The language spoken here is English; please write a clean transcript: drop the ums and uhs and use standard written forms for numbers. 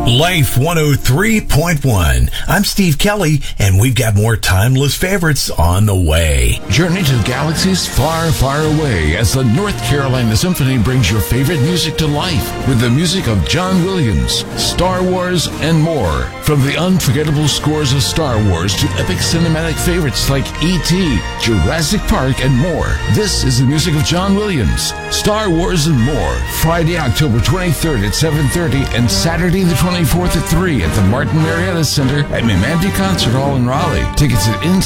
Life 103.1. I'm Steve Kelly, and we've got more timeless favorites on the way. Journey to galaxies far, far away as the North Carolina Symphony brings your favorite music to life with the music of John Williams, Star Wars, and more. From the unforgettable scores of Star Wars to epic cinematic favorites like E.T., Jurassic Park, and more. This is the music of John Williams, Star Wars, and more. Friday, October 23rd at 7:30 and Saturday the 24th at 3 at the Martin Marietta Center at Mimanti Concert Hall in Raleigh. Tickets at